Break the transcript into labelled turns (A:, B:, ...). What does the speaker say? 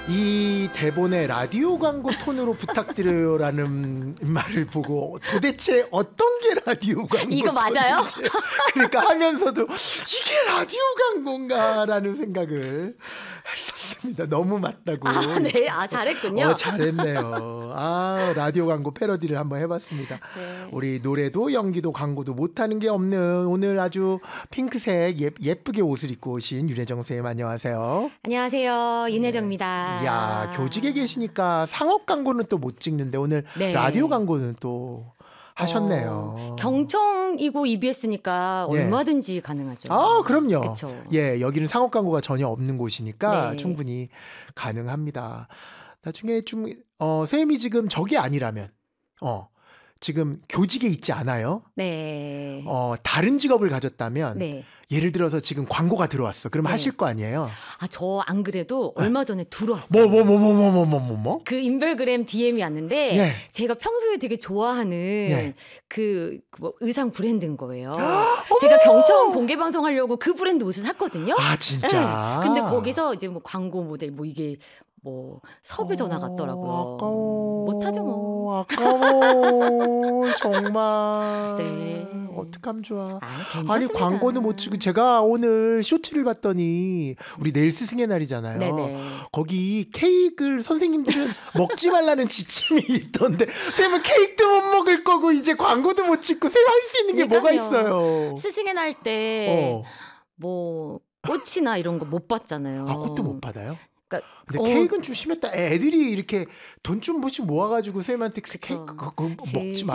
A: 이 대본에 라디오 광고 톤으로 부탁드려요라는 말을 보고 도대체 어떤 게 라디오 광고
B: 이거 맞아요?
A: 그러니까 하면서도 이게 라디오 광고인가라는 생각을 했었습니다. 너무 맞다고.
B: 네. 잘했군요.
A: 잘했네요. 라디오 광고 패러디를 한번 해봤습니다.
B: 네.
A: 우리 노래도 연기도 광고도 못하는 게 없는 오늘 아주 핑크색 예쁘게 옷을 입고 오신 윤혜정 선생님 안녕하세요.
B: 안녕하세요. 윤혜정입니다.
A: 이야, 교직에 계시니까 상업 광고는 또 못 찍는데 오늘
B: 네.
A: 라디오 광고는 또 하셨네요.
B: 경청이고 EBS니까 얼마든지 가능하죠.
A: 그럼요.
B: 그쵸.
A: 예, 여기는 상업 광고가 전혀 없는 곳이니까
B: 네.
A: 충분히 가능합니다. 나중에 좀 쌤이 지금 저게 아니라면 지금 교직에 있지 않아요?
B: 네.
A: 다른 직업을 가졌다면
B: 네.
A: 예를 들어서 지금 광고가 들어왔어. 그럼
B: 네.
A: 하실 거 아니에요?
B: 저 안 그래도 얼마 전에 들어왔어요.
A: 뭐?
B: 그 인별그램 DM이 왔는데
A: 예.
B: 제가 평소에 되게 좋아하는
A: 예.
B: 뭐 의상 브랜드인 거예요. 제가 경청 공개 방송하려고 그 브랜드 옷을 샀거든요.
A: 진짜?
B: 네. 근데 거기서 이제 뭐 광고 모델 뭐 이게 뭐 섭외 전화가 왔더라고요.
A: 아까워.
B: 못하죠 뭐.
A: 아까워. 정말.
B: 네.
A: 어떡하면 좋아.
B: 괜찮습니다.
A: 아니 광고는 못 치고 제가 오늘 쇼츠를 봤더니 우리 내일 스승의 날이잖아요.
B: 네네.
A: 거기 케이크를 선생님들은 먹지 말라는 지침이 있던데 쌤은 케이크도 못 먹을 거고 이제 광고도 못 찍고 쌤 할 수 있는 게 뭐가 있어요.
B: 스승의 날 때 뭐 꽃이나 이런 거 못 받잖아요.
A: 꽃도 못 받아요?
B: 그러니까
A: 근데 케이크는 좀 심했다. 애들이 이렇게 돈 좀 모아가지고 쌤한테 케이크 그거 먹지 마.